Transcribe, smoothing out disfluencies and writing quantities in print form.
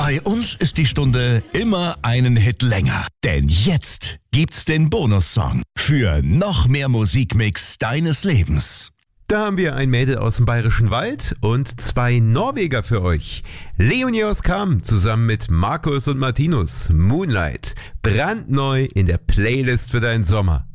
Bei uns ist die Stunde immer einen Hit länger. Denn jetzt gibt's den Bonussong für noch mehr Musikmix deines Lebens. Da haben wir ein Mädel aus dem Bayerischen Wald und 2 Norweger für euch. Leonie aus Kam zusammen mit Markus und Martinus. Moonlight. Brandneu in der Playlist für deinen Sommer.